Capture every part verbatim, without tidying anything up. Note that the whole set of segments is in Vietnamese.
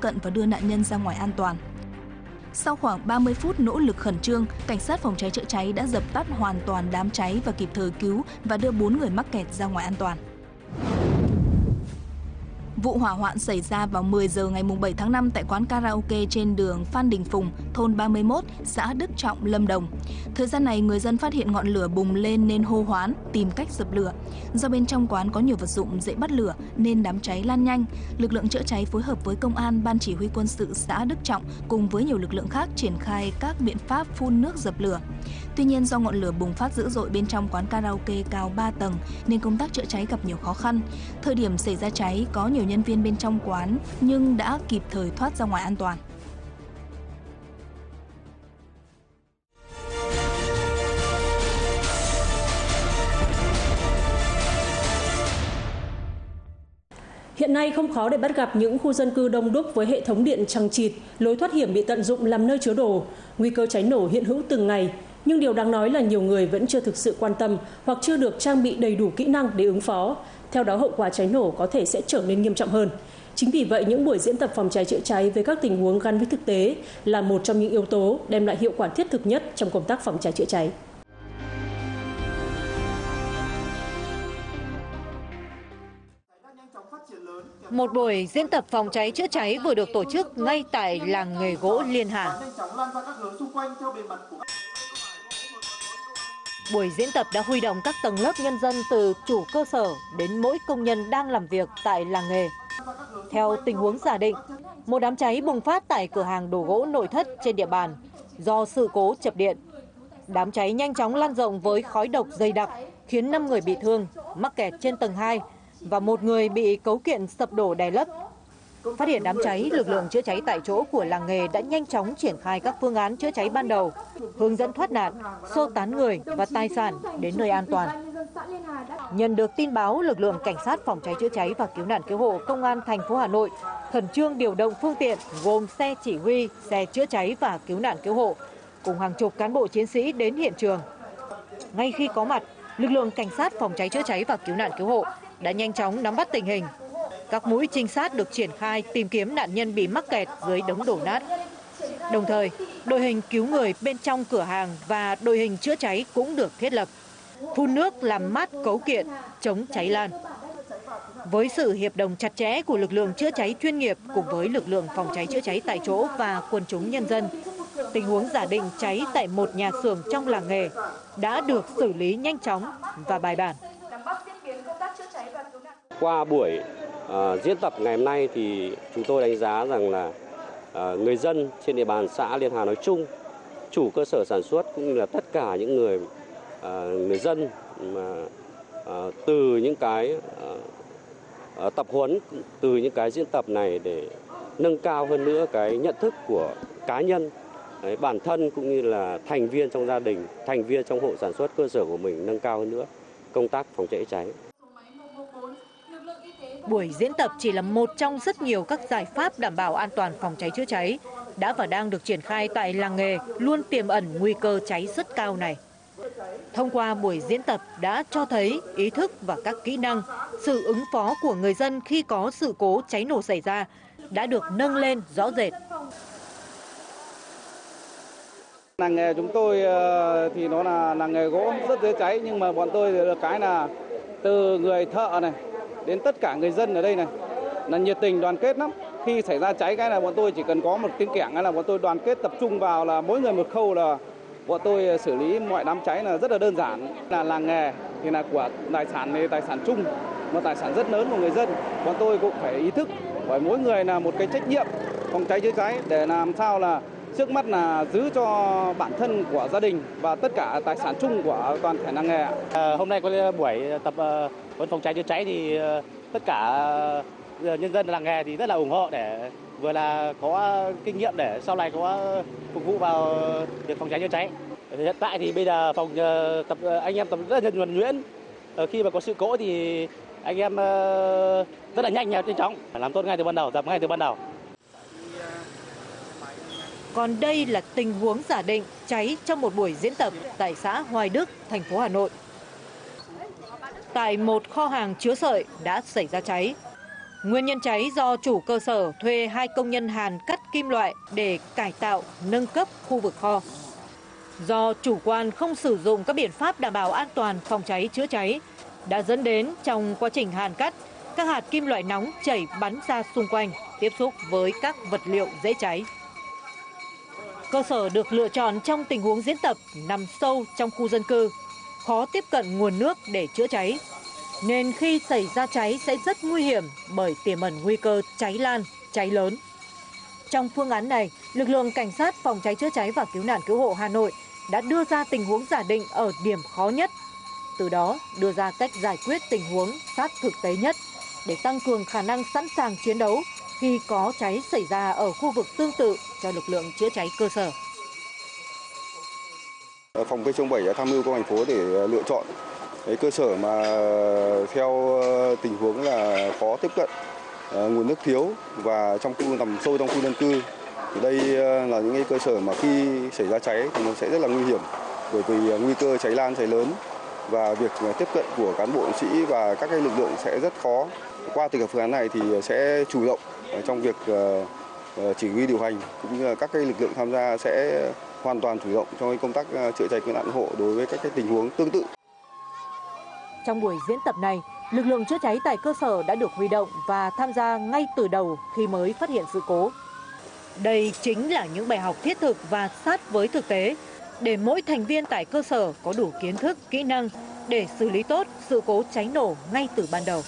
cận và đưa nạn nhân ra ngoài an toàn. Sau khoảng ba mươi phút nỗ lực khẩn trương, cảnh sát phòng cháy chữa cháy đã dập tắt hoàn toàn đám cháy và kịp thời cứu và đưa bốn người mắc kẹt ra ngoài an toàn. Vụ hỏa hoạn xảy ra vào mười giờ ngày bảy tháng năm tại quán karaoke trên đường Phan Đình Phùng, thôn ba mươi mốt, xã Đức Trọng, Lâm Đồng. Thời gian này, người dân phát hiện ngọn lửa bùng lên nên hô hoán, tìm cách dập lửa. Do bên trong quán có nhiều vật dụng dễ bắt lửa nên đám cháy lan nhanh. Lực lượng chữa cháy phối hợp với công an, ban chỉ huy quân sự xã Đức Trọng cùng với nhiều lực lượng khác triển khai các biện pháp phun nước dập lửa. Tuy nhiên, do ngọn lửa bùng phát dữ dội bên trong quán karaoke cao ba tầng nên công tác chữa cháy gặp nhiều khó khăn. Thời điểm xảy ra cháy, có nhiều nhân viên bên trong quán nhưng đã kịp thời thoát ra ngoài an toàn. Hiện nay không khó để bắt gặp những khu dân cư đông đúc với hệ thống điện chằng chịt, lối thoát hiểm bị tận dụng làm nơi chứa đồ. Nguy cơ cháy nổ hiện hữu từng ngày, nhưng điều đáng nói là nhiều người vẫn chưa thực sự quan tâm hoặc chưa được trang bị đầy đủ kỹ năng để ứng phó. Theo đó, hậu quả cháy nổ có thể sẽ trở nên nghiêm trọng hơn. Chính vì vậy, những buổi diễn tập phòng cháy chữa cháy với các tình huống gắn với thực tế là một trong những yếu tố đem lại hiệu quả thiết thực nhất trong công tác phòng cháy chữa cháy. Một buổi diễn tập phòng cháy chữa cháy vừa được tổ chức ngay tại làng nghề gỗ Liên Hà. Buổi diễn tập đã huy động các tầng lớp nhân dân từ chủ cơ sở đến mỗi công nhân đang làm việc tại làng nghề. Theo tình huống giả định, một đám cháy bùng phát tại cửa hàng đồ gỗ nội thất trên địa bàn do sự cố chập điện. Đám cháy nhanh chóng lan rộng với khói độc dày đặc, khiến năm người bị thương, mắc kẹt trên tầng hai và một người bị cấu kiện sập đổ đè lấp. Phát hiện đám cháy, lực lượng chữa cháy tại chỗ của làng nghề đã nhanh chóng triển khai các phương án chữa cháy ban đầu, hướng dẫn thoát nạn, sơ tán người và tài sản đến nơi an toàn. Nhận được tin báo, lực lượng cảnh sát phòng cháy chữa cháy và cứu nạn cứu hộ công an thành phố Hà Nội khẩn trương điều động phương tiện gồm xe chỉ huy, xe chữa cháy và cứu nạn cứu hộ cùng hàng chục cán bộ chiến sĩ đến hiện trường. Ngay khi có mặt, lực lượng cảnh sát phòng cháy chữa cháy và cứu nạn cứu hộ đã nhanh chóng nắm bắt tình hình. Các mũi trinh sát được triển khai tìm kiếm nạn nhân bị mắc kẹt dưới đống đổ nát. Đồng thời, đội hình cứu người bên trong cửa hàng và đội hình chữa cháy cũng được thiết lập, phun nước làm mát cấu kiện, chống cháy lan. Với sự hiệp đồng chặt chẽ của lực lượng chữa cháy chuyên nghiệp cùng với lực lượng phòng cháy chữa cháy tại chỗ và quần chúng nhân dân, tình huống giả định cháy tại một nhà xưởng trong làng nghề đã được xử lý nhanh chóng và bài bản. Qua buổi uh, diễn tập ngày hôm nay thì chúng tôi đánh giá rằng là uh, người dân trên địa bàn xã Liên Hà nói chung, chủ cơ sở sản xuất cũng như là tất cả những người uh, người dân mà uh, từ những cái uh, uh, tập huấn, từ những cái diễn tập này để nâng cao hơn nữa cái nhận thức của cá nhân, đấy, bản thân cũng như là thành viên trong gia đình, thành viên trong hộ sản xuất cơ sở của mình nâng cao hơn nữa công tác phòng cháy cháy. Buổi diễn tập chỉ là một trong rất nhiều các giải pháp đảm bảo an toàn phòng cháy chữa cháy đã và đang được triển khai tại làng nghề luôn tiềm ẩn nguy cơ cháy rất cao này. Thông qua buổi diễn tập đã cho thấy ý thức và các kỹ năng, sự ứng phó của người dân khi có sự cố cháy nổ xảy ra đã được nâng lên rõ rệt. Làng nghề chúng tôi thì nó là làng nghề gỗ rất dễ cháy, nhưng mà bọn tôi được cái là từ người thợ này đến tất cả người dân ở đây này là nhiệt tình đoàn kết lắm. Khi xảy ra cháy cái là bọn tôi chỉ cần có một tiếng kẻng là bọn tôi đoàn kết tập trung vào, là mỗi người một khâu là bọn tôi xử lý mọi đám cháy là rất là đơn giản. Là làng nghề thì là của tài sản này, tài sản chung, một tài sản rất lớn của người dân. Bọn tôi cũng phải ý thức, bởi mỗi người là một cái trách nhiệm phòng cháy chữa cháy để làm sao là trước mắt là giữ cho bản thân của gia đình và tất cả tài sản chung của toàn thể làng nghề. À, hôm nay có buổi tập huấn phòng cháy chữa cháy thì tất cả nhân dân làng nghề thì rất là ủng hộ để vừa là có kinh nghiệm để sau này có phục vụ vào việc phòng cháy chữa cháy. Hiện tại thì bây giờ phòng tập anh em tập rất là nhuần nhuyễn. Khi mà có sự cố thì anh em rất là nhanh nhanh chóng, làm tốt ngay từ ban đầu, dập ngay từ ban đầu. Còn đây là tình huống giả định cháy trong một buổi diễn tập tại xã Hoài Đức, thành phố Hà Nội. Tại một kho hàng chứa sợi đã xảy ra cháy. Nguyên nhân cháy do chủ cơ sở thuê hai công nhân hàn cắt kim loại để cải tạo, nâng cấp khu vực kho. Do chủ quan không sử dụng các biện pháp đảm bảo an toàn phòng cháy chữa cháy, đã dẫn đến trong quá trình hàn cắt, các hạt kim loại nóng chảy bắn ra xung quanh, tiếp xúc với các vật liệu dễ cháy. Cơ sở được lựa chọn trong tình huống diễn tập nằm sâu trong khu dân cư, khó tiếp cận nguồn nước để chữa cháy, nên khi xảy ra cháy sẽ rất nguy hiểm bởi tiềm ẩn nguy cơ cháy lan, cháy lớn. Trong phương án này, lực lượng cảnh sát phòng cháy chữa cháy và cứu nạn cứu hộ Hà Nội đã đưa ra tình huống giả định ở điểm khó nhất, từ đó đưa ra cách giải quyết tình huống sát thực tế nhất để tăng cường khả năng sẵn sàng chiến đấu khi có cháy xảy ra ở khu vực tương tự cho lực lượng chữa cháy cơ sở. Phòng pê bảy đã tham mưu công an thành phố để lựa chọn cái cơ sở mà theo tình huống là khó tiếp cận, nguồn nước thiếu và trong khu nằm sâu trong khu dân cư. Thì đây là những cái cơ sở mà khi xảy ra cháy thì nó sẽ rất là nguy hiểm, bởi vì nguy cơ cháy lan cháy lớn và việc tiếp cận của cán bộ chiến sĩ và các cái lực lượng sẽ rất khó. Qua từ phương án này thì sẽ chủ động trong việc chỉ huy điều hành, cũng như là các cái lực lượng tham gia sẽ hoàn toàn chủ động trong công tác chữa cháy cứu nạn cứu hộ đối với các cái tình huống tương tự. Trong buổi diễn tập này, lực lượng chữa cháy tại cơ sở đã được huy động và tham gia ngay từ đầu khi mới phát hiện sự cố. Đây chính là những bài học thiết thực và sát với thực tế để mỗi thành viên tại cơ sở có đủ kiến thức, kỹ năng để xử lý tốt sự cố cháy nổ ngay từ ban đầu.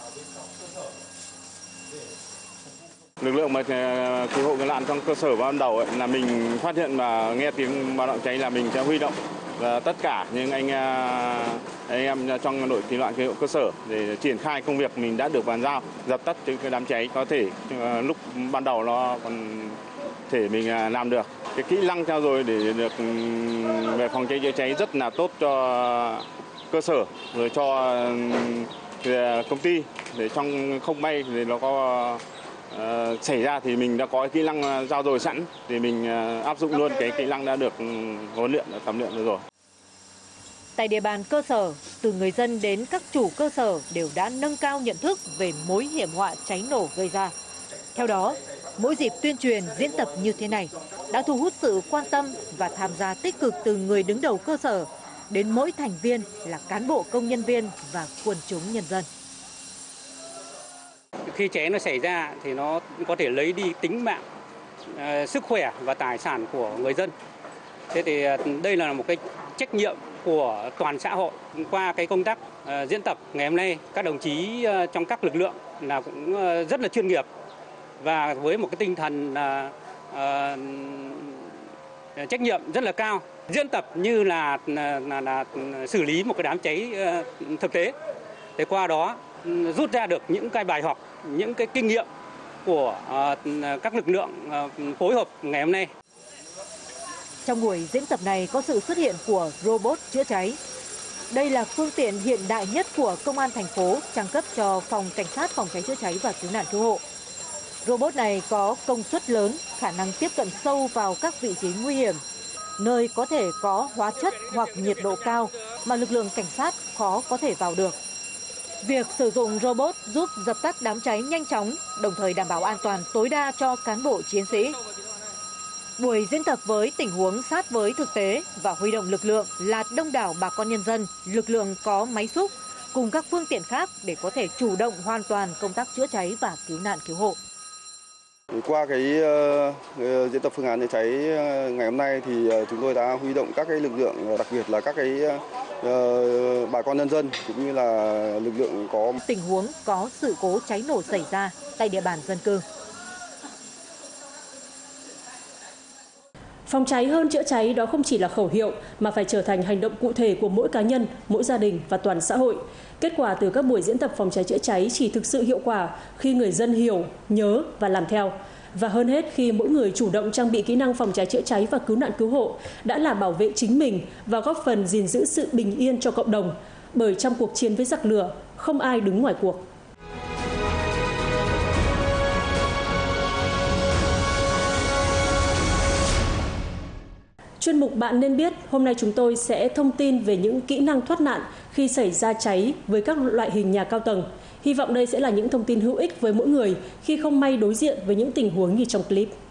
Lực lượng mà cứu hộ cứu nạn trong cơ sở ban đầu ấy, là mình phát hiện và nghe tiếng báo động cháy là mình sẽ huy động và tất cả những anh anh em trong đội cứu nạn cứu hộ cơ sở để triển khai công việc mình đã được bàn giao, dập tắt cái đám cháy có thể lúc ban đầu nó còn thể mình làm được. Cái kỹ năng theo rồi để được về phòng cháy chữa cháy rất là tốt cho cơ sở rồi cho công ty, để trong không may thì nó có uh, xảy ra thì mình đã có kỹ năng giao dồi sẵn thì mình uh, áp dụng luôn cái kỹ năng đã được huấn luyện, tập luyện rồi. Tại địa bàn cơ sở, từ người dân đến các chủ cơ sở đều đã nâng cao nhận thức về mối hiểm họa cháy nổ gây ra. Theo đó, mỗi dịp tuyên truyền diễn tập như thế này đã thu hút sự quan tâm và tham gia tích cực từ người đứng đầu cơ sở đến mỗi thành viên là cán bộ công nhân viên và quần chúng nhân dân. Khi cháy nó xảy ra thì nó có thể lấy đi tính mạng, uh, sức khỏe và tài sản của người dân. Thế thì uh, đây là một cái trách nhiệm của toàn xã hội. Qua cái công tác uh, diễn tập ngày hôm nay, các đồng chí uh, trong các lực lượng là cũng uh, rất là chuyên nghiệp và với một cái tinh thần uh, uh, trách nhiệm rất là cao. Diễn tập như là, là, là, là xử lý một cái đám cháy uh, thực tế. Thế qua đó uh, rút ra được những cái bài học, những cái kinh nghiệm của uh, các lực lượng uh, phối hợp ngày hôm nay. Trong buổi diễn tập này có sự xuất hiện của robot chữa cháy. Đây là phương tiện hiện đại nhất của Công an thành phố trang cấp cho Phòng Cảnh sát Phòng cháy chữa cháy và Cứu nạn cứu hộ. Robot này có công suất lớn, khả năng tiếp cận sâu vào các vị trí nguy hiểm, nơi có thể có hóa chất hoặc nhiệt độ cao mà lực lượng cảnh sát khó có thể vào được. Việc sử dụng robot giúp dập tắt đám cháy nhanh chóng, đồng thời đảm bảo an toàn tối đa cho cán bộ chiến sĩ. Buổi diễn tập với tình huống sát với thực tế và huy động lực lượng là đông đảo bà con nhân dân, lực lượng có máy xúc cùng các phương tiện khác để có thể chủ động hoàn toàn công tác chữa cháy và cứu nạn cứu hộ. Qua cái uh, diễn tập phương án chữa cháy uh, ngày hôm nay thì uh, chúng tôi đã huy động các cái lực lượng, đặc biệt là các cái uh, bà con nhân dân cũng như là lực lượng có tình huống có sự cố cháy nổ xảy ra tại địa bàn dân cư. Phòng cháy hơn chữa cháy đó không chỉ là khẩu hiệu mà phải trở thành hành động cụ thể của mỗi cá nhân, mỗi gia đình và toàn xã hội. Kết quả từ các buổi diễn tập phòng cháy chữa cháy chỉ thực sự hiệu quả khi người dân hiểu, nhớ và làm theo. Và hơn hết khi mỗi người chủ động trang bị kỹ năng phòng cháy chữa cháy và cứu nạn cứu hộ đã là bảo vệ chính mình và góp phần gìn giữ sự bình yên cho cộng đồng. Bởi trong cuộc chiến với giặc lửa, không ai đứng ngoài cuộc. Chuyên mục Bạn nên biết, hôm nay chúng tôi sẽ thông tin về những kỹ năng thoát nạn khi xảy ra cháy với các loại hình nhà cao tầng. Hy vọng đây sẽ là những thông tin hữu ích với mỗi người khi không may đối diện với những tình huống như trong clip.